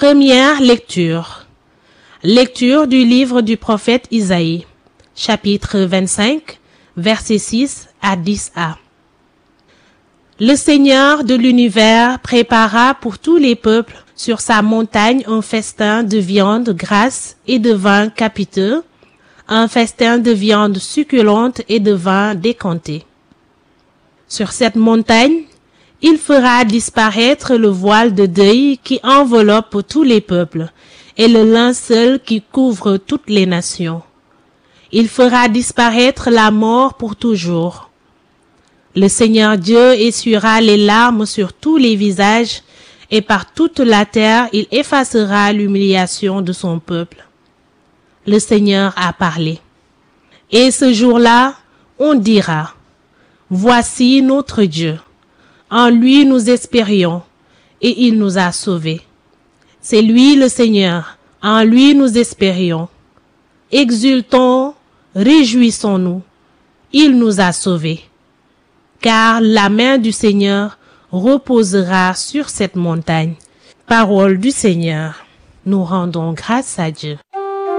Première lecture. Lecture du livre du prophète Isaïe, chapitre 25, versets 6 à 10a. Le Seigneur de l'univers prépara pour tous les peuples sur sa montagne un festin de viande grasse et de vin capiteux, un festin de viande succulente et de vin décanté. Sur cette montagne, il fera disparaître le voile de deuil qui enveloppe tous les peuples et le linceul qui couvre toutes les nations. Il fera disparaître la mort pour toujours. Le Seigneur Dieu essuiera les larmes sur tous les visages et par toute la terre il effacera l'humiliation de son peuple. Le Seigneur a parlé. Et ce jour-là, on dira, voici notre Dieu. En lui nous espérions, et il nous a sauvés. C'est lui le Seigneur, en lui nous espérions. Exultons, réjouissons-nous, il nous a sauvés. Car la main du Seigneur reposera sur cette montagne. Parole du Seigneur. Nous rendons grâce à Dieu.